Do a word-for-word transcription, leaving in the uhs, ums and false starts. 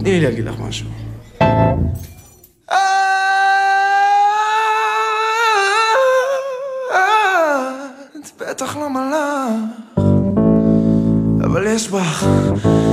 תני לי להגיד לך משהו. את בטח לא מלאך, אבל יש בך